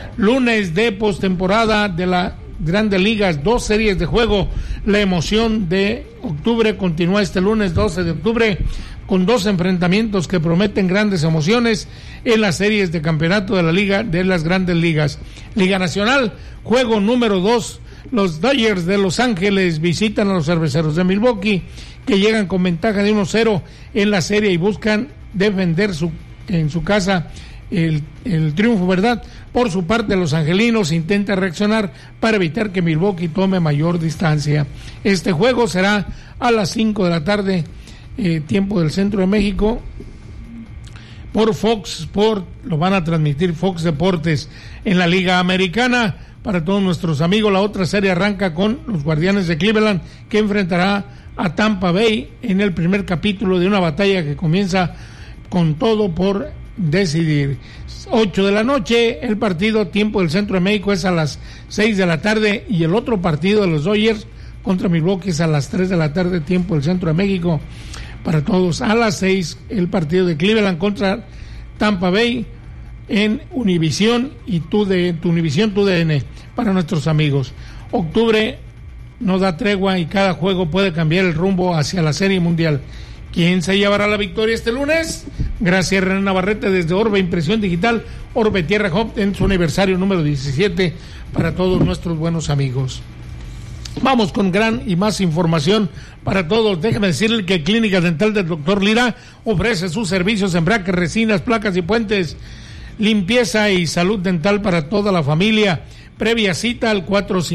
lunes de postemporada de la Grandes Ligas, 2 series de juego. La emoción de octubre continúa este lunes 12 de octubre con 2 enfrentamientos que prometen grandes emociones en las series de campeonato de la Liga de las Grandes Ligas. Liga Nacional, juego número 2. Los Dodgers de Los Ángeles visitan a los Cerveceros de Milwaukee, que llegan con ventaja de 1-0 en la serie y buscan defender en su casa el triunfo, ¿verdad? Por su parte, los angelinos intentan reaccionar para evitar que Milwaukee tome mayor distancia. Este juego será a las 5 de la tarde, tiempo del centro de México, por Fox Sport. Lo van a transmitir Fox Deportes. En la Liga Americana, para todos nuestros amigos, la otra serie arranca con los Guardianes de Cleveland, que enfrentará a Tampa Bay en el primer capítulo de una batalla que comienza con todo por decidir. 8 de la noche, el partido tiempo del centro de México es a las 6 de la tarde, y el otro partido de los Dodgers contra Milwaukee es a las 3 de la tarde, tiempo del centro de México. Para todos, a las 6 el partido de Cleveland contra Tampa Bay en Univisión y Univisión TUDN para nuestros amigos. Octubre no da tregua y cada juego puede cambiar el rumbo hacia la Serie Mundial. ¿Quién se llevará la victoria este lunes? Gracias, René Navarrete, desde Orbe Impresión Digital, Orbe Tierra Hop, en su aniversario número 17, para todos nuestros buenos amigos. Vamos con gran y más información para todos. Déjeme decirle que Clínica Dental del Dr. Lira ofrece sus servicios en brackets, resinas, placas y puentes, limpieza y salud dental para toda la familia. Previa cita al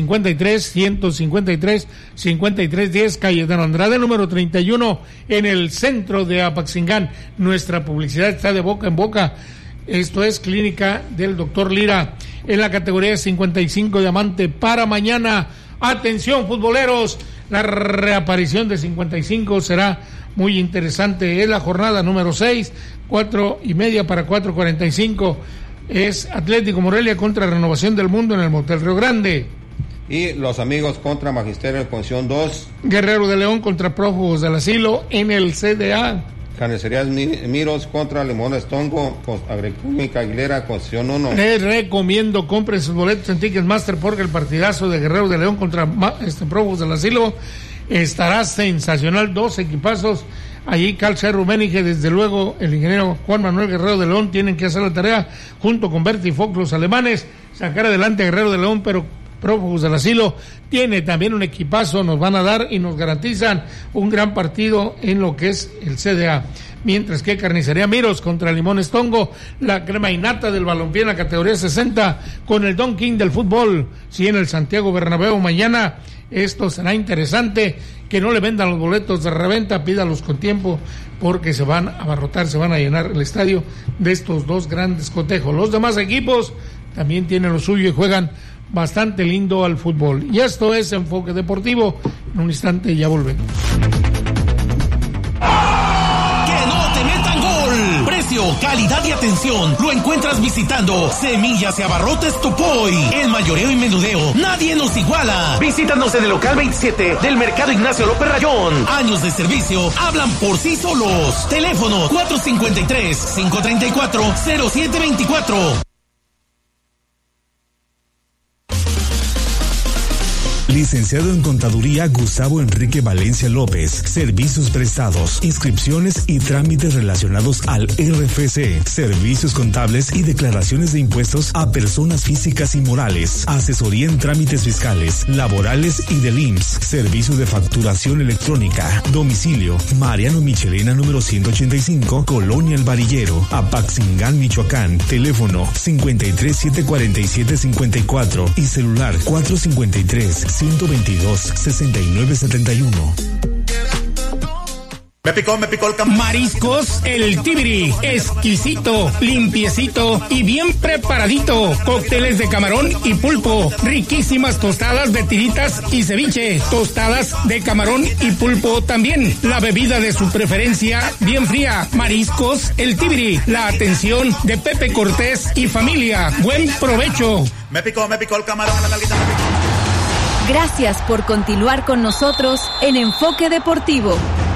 453-153-5310, calle de Andrade, número 31, en el centro de Apaxingán. Nuestra publicidad está de boca en boca. Esto es Clínica del Dr. Lira. En la categoría 55 diamante para mañana. Atención, futboleros, la reaparición de 55 será muy interesante. Es la jornada número 6, 4:30 para 4:45. Es Atlético Morelia contra Renovación del Mundo en el Motel Río Grande. Y los amigos contra Magisterio de Concepción 2. Guerrero de León contra Prófugos del Asilo en el CDA. Carnicerías Miros contra Limones Tongo, Agroquímica Aguilera, Concepción 1. Les recomiendo, compren sus boletos en Ticketmaster, porque el partidazo de Guerrero de León contra Prófugos del Asilo estará sensacional. 2 equipazos. Allí Calce Rubén, que desde luego el ingeniero Juan Manuel Guerrero de León tienen que hacer la tarea junto con Berti Fox, los alemanes, sacar adelante a Guerrero de León, pero Prófugos del Asilo tiene también un equipazo, nos van a dar y nos garantizan un gran partido en lo que es el CDA. Mientras que Carnicería Miros contra Limones Tongo, la crema innata del balompié en la categoría 60 con el Don King del fútbol, sí, en el Santiago Bernabéu mañana. Esto será interesante, que no le vendan los boletos de reventa, pídalos con tiempo, porque se van a abarrotar, se van a llenar el estadio de estos 2 grandes cotejos. Los demás equipos también tienen lo suyo y juegan bastante lindo al fútbol. Y esto es Enfoque Deportivo. En un instante ya volvemos. Calidad y atención lo encuentras visitando Semillas y Abarrotes Topoy. El mayoreo y menudeo, nadie nos iguala. Visítanos en el local 27 del Mercado Ignacio López Rayón. Años de servicio hablan por sí solos. Teléfono 453-534-0724. Licenciado en Contaduría Gustavo Enrique Valencia López. Servicios prestados, inscripciones y trámites relacionados al RFC. Servicios contables y declaraciones de impuestos a personas físicas y morales. Asesoría en trámites fiscales, laborales y del IMSS. Servicio de facturación electrónica. Domicilio: Mariano Michelena número 185, Colonia El Varillero, Apaxingán, Michoacán. Teléfono 5374754 y celular 453-122-6971. Me picó el camarón. Mariscos El Tibiri, exquisito, limpiecito y bien preparadito. Cócteles de camarón y pulpo, riquísimas tostadas de tiritas y ceviche, tostadas de camarón y pulpo también. La bebida de su preferencia, bien fría. Mariscos El Tibiri, la atención de Pepe Cortés y familia. Buen provecho. Me picó el camarón, la nalguita me picó. Gracias por continuar con nosotros en Enfoque Deportivo.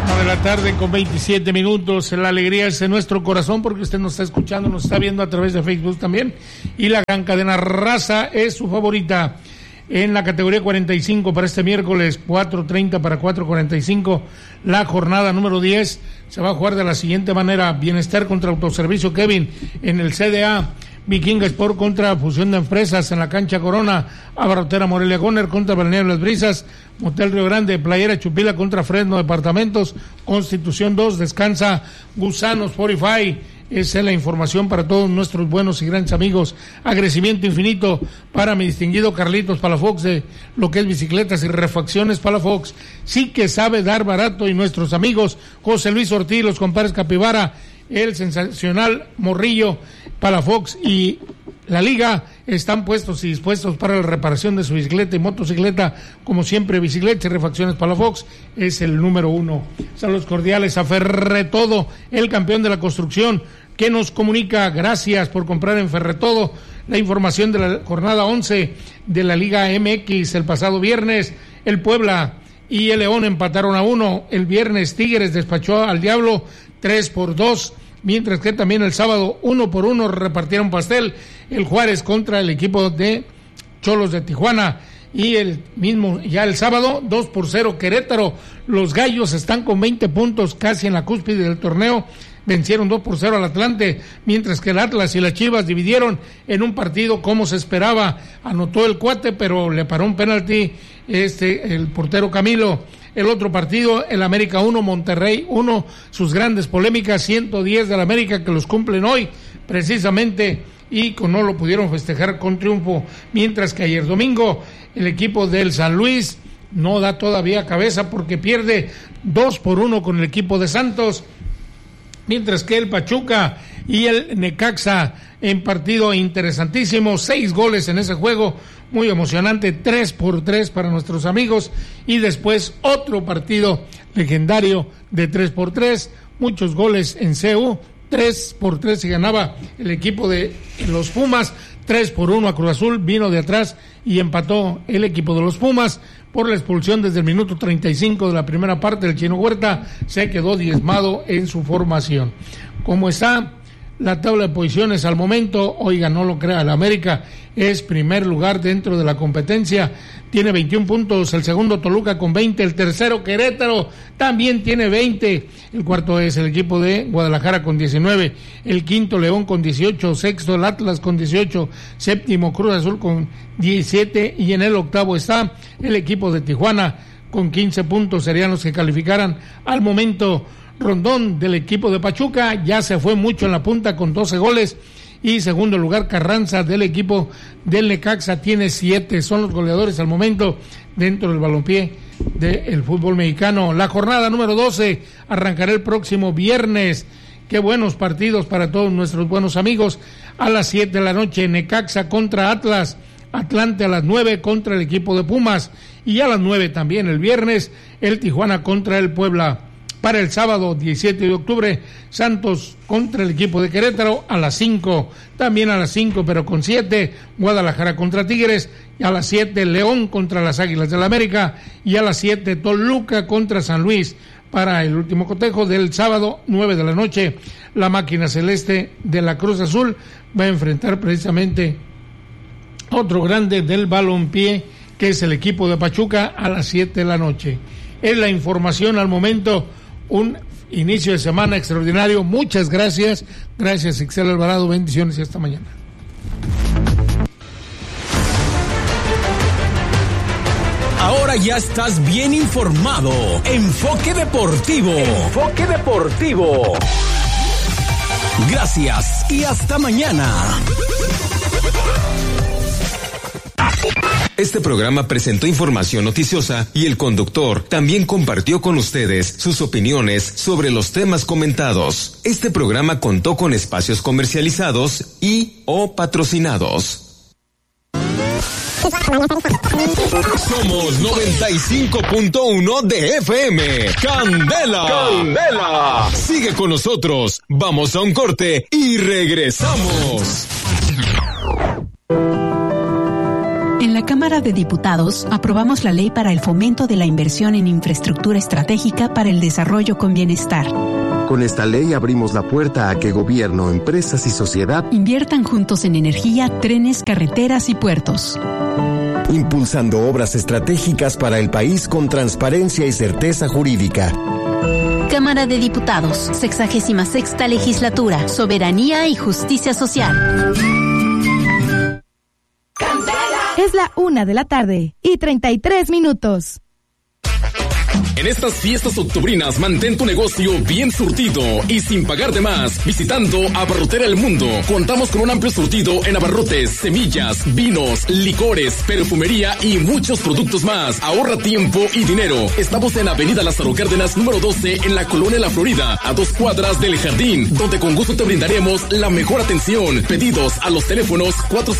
De la tarde con 27 minutos. La alegría es en nuestro corazón porque usted nos está escuchando, nos está viendo a través de Facebook también. Y la gran cadena Raza es su favorita en la categoría 45 para este miércoles, 4:30 para 4:45. La jornada número 10 se va a jugar de la siguiente manera: Bienestar contra Autoservicio Kevin en el CDA, Vikinga Sport contra Fusión de Empresas en la cancha Corona, Abarrotera Morelia Goner contra Balneario Las Brisas, Motel Río Grande, Playera Chupila contra Fresno Departamentos, Constitución 2, descansa Gusanos 45. Esa es la información para todos nuestros buenos y grandes amigos. Agradecimiento infinito para mi distinguido Carlitos Palafox de lo que es bicicletas y refacciones Palafox. Sí que sabe dar barato. Y nuestros amigos José Luis Ortiz, los compadres Capibara, el sensacional Morrillo, Palafox y la Liga están puestos y dispuestos para la reparación de su bicicleta y motocicleta. Como siempre, Bicicletas y Refacciones Palafox es el número 1. Saludos cordiales a Ferretodo, el campeón de la construcción, que nos comunica: gracias por comprar en Ferretodo. La información de la jornada 11 de la Liga MX el pasado viernes: el Puebla y el León empataron a 1. El viernes Tigres despachó al Diablo 3-2. Mientras que también el sábado 1-1 repartieron pastel. El Juárez contra el equipo de Cholos de Tijuana. Y el mismo, ya el sábado, 2-0 Querétaro. Los Gallos están con 20 puntos, casi en la cúspide del torneo. Vencieron 2-0 al Atlante, mientras que el Atlas y las Chivas dividieron en un partido como se esperaba. Anotó el Cuate, pero le paró un penalti el portero Camilo. El otro partido, el América 1, Monterrey 1, sus grandes polémicas, 110 del América que los cumplen hoy, precisamente, y no lo pudieron festejar con triunfo, mientras que ayer domingo el equipo del San Luis no da todavía cabeza porque pierde 2-1 con el equipo de Santos, mientras que el Pachuca y el Necaxa en partido interesantísimo, 6 goles en ese juego, muy emocionante, 3-3 para nuestros amigos, y después otro partido legendario de 3-3, muchos goles en CU, 3-3 se ganaba el equipo de los Pumas, 3-1 a Cruz Azul, vino de atrás y empató el equipo de los Pumas por la expulsión desde el minuto 35 de la primera parte del Chino Huerta, se quedó diezmado en su formación. ¿Cómo está la tabla de posiciones al momento? Oiga, no lo crea, el América es primer lugar dentro de la competencia, tiene 21 puntos, el segundo Toluca con 20, el tercero Querétaro también tiene 20, el cuarto es el equipo de Guadalajara con 19, el quinto León con 18, sexto el Atlas con 18, séptimo Cruz Azul con 17 y en el octavo está el equipo de Tijuana con 15 puntos, serían los que calificaran al momento. Rondón del equipo de Pachuca ya se fue mucho en la punta con 12 goles, y segundo lugar Carranza del equipo del Necaxa tiene 7, son los goleadores al momento dentro del balompié del fútbol mexicano. La jornada número 12 arrancará el próximo viernes. Qué buenos partidos para todos nuestros buenos amigos. A las 7 de la noche Necaxa contra Atlas, Atlante a las 9 contra el equipo de Pumas, y a las 9 también el viernes el Tijuana contra el Puebla. Para el sábado 17 de octubre, Santos contra el equipo de Querétaro a las 5, también a las 5 pero con 7, Guadalajara contra Tigres, y a las 7 León contra las Águilas del América, y a las 7 Toluca contra San Luis. Para el último cotejo del sábado 9 de la noche, la máquina celeste de la Cruz Azul va a enfrentar precisamente otro grande del balompié, que es el equipo de Pachuca, a las 7 de la noche. Es la información al momento. Un inicio de semana extraordinario. Muchas gracias. Gracias, Ixel Alvarado. Bendiciones y hasta mañana. Ahora ya estás bien informado. Enfoque Deportivo. Enfoque Deportivo. Gracias y hasta mañana. Este programa presentó información noticiosa y el conductor también compartió con ustedes sus opiniones sobre los temas comentados. Este programa contó con espacios comercializados y o patrocinados. Somos 95.1 de FM. Candela. Candela. Sigue con nosotros. Vamos a un corte y regresamos. En la Cámara de Diputados aprobamos la ley para el fomento de la inversión en infraestructura estratégica para el desarrollo con bienestar. Con esta ley abrimos la puerta a que gobierno, empresas y sociedad inviertan juntos en energía, trenes, carreteras y puertos. Impulsando obras estratégicas para el país con transparencia y certeza jurídica. Cámara de Diputados, 66ª Legislatura, Soberanía y Justicia Social. Es la 1:33 p.m. En estas fiestas octubrinas, mantén tu negocio bien surtido y sin pagar de más, visitando Abarrotera El Mundo. Contamos con un amplio surtido en abarrotes, semillas, vinos, licores, perfumería y muchos productos más. Ahorra tiempo y dinero. Estamos en Avenida Lázaro Cárdenas, número 12, en la Colonia La Florida, a 2 cuadras del Jardín, donde con gusto te brindaremos la mejor atención. Pedidos a los teléfonos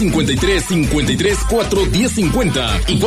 453-53-41050 y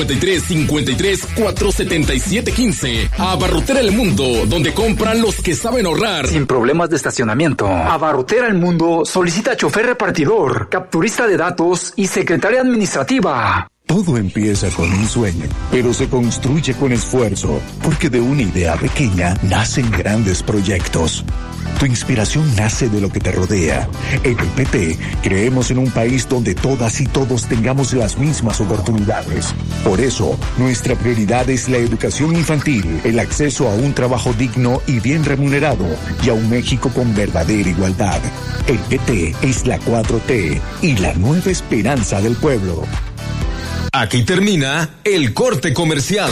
453-53-47715. Abarrotera El Mundo, donde compran los que saben ahorrar. Sin problemas de estacionamiento. Abarrotera El Mundo solicita chofer repartidor, capturista de datos y secretaria administrativa. Todo empieza con un sueño, pero se construye con esfuerzo, porque de una idea pequeña nacen grandes proyectos. Tu inspiración nace de lo que te rodea. En el PT creemos en un país donde todas y todos tengamos las mismas oportunidades. Por eso, nuestra prioridad es la educación infantil, el acceso a un trabajo digno y bien remunerado y a un México con verdadera igualdad. El PT es la 4T y la nueva esperanza del pueblo. Aquí termina el corte comercial.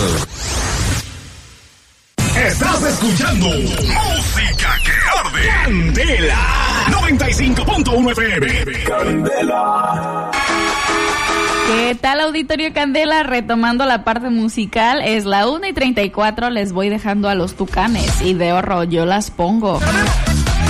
Estás escuchando Música que Arde. Candela 95.1 FM. Candela. ¿Qué tal, auditorio Candela? Retomando la parte musical, es la 1:34, les voy dejando a los Tucanes y de Horro yo las pongo.